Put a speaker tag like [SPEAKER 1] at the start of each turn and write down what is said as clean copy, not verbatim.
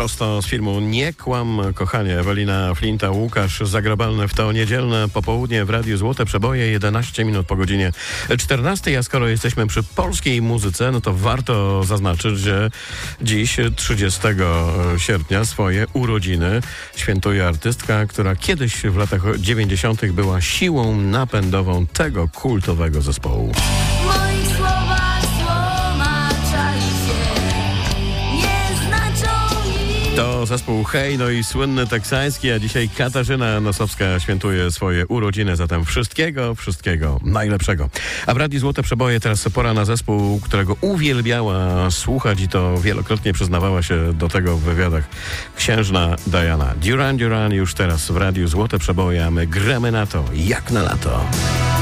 [SPEAKER 1] Prosto z filmu Nie kłam, kochanie. Ewelina Flinta, Łukasz Zagrabalny w to niedzielne popołudnie w Radiu Złote Przeboje, 11 minut po godzinie 14. A skoro jesteśmy przy polskiej muzyce, no to warto zaznaczyć, że dziś, 30 sierpnia, swoje urodziny świętuje artystka, która kiedyś w latach 90. była siłą napędową tego kultowego zespołu. To zespół Hej, no i słynny teksański, a dzisiaj Katarzyna Nosowska świętuje swoje urodziny, zatem wszystkiego najlepszego. A w Radiu Złote Przeboje teraz pora na zespół, którego uwielbiała słuchać i to wielokrotnie przyznawała się do tego w wywiadach, księżna Diana. Duran Duran już teraz w Radiu Złote Przeboje, a my gramy na to jak na lato.